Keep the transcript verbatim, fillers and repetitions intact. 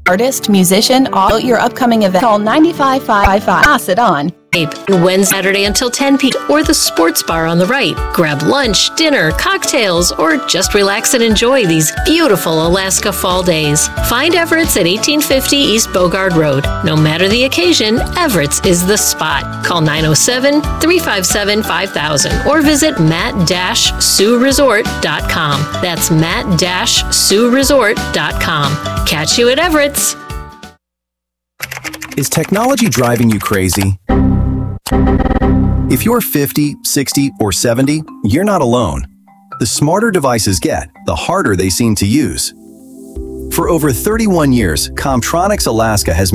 artist, musician, all your upcoming event. Call nine five five five. Pass it on. Wednesday, Saturday until ten p.m. or the sports bar on the right. Grab lunch, dinner, cocktails, or just relax and enjoy these beautiful Alaska fall days. Find Everett's at eighteen fifty East Bogard Road. No matter the occasion, Everett's is the spot. Call nine oh seven, three five seven, five thousand or visit matt dash sioux resort dot com. That's matt dash sioux resort dot com. Catch you at Everett's. Is technology driving you crazy? If you're fifty, sixty, or seventy, you're not alone. The smarter devices get, the harder they seem to use. For over thirty-one years, Comtronics Alaska has